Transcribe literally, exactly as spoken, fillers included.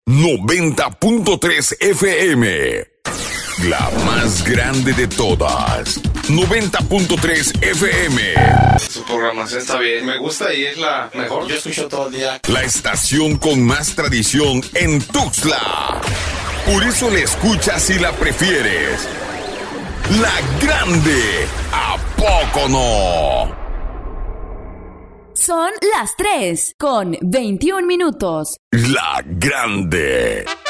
noventa punto tres F M. La más grande de todas. noventa punto tres F M. Su programación está bien. Me gusta y es la mejor. Yo escucho todo el día. La estación con más tradición en Tuxtla. Por eso la escuchas y la prefieres. La grande. ¿A poco no? Son las tres con veintiún minutos. La grande.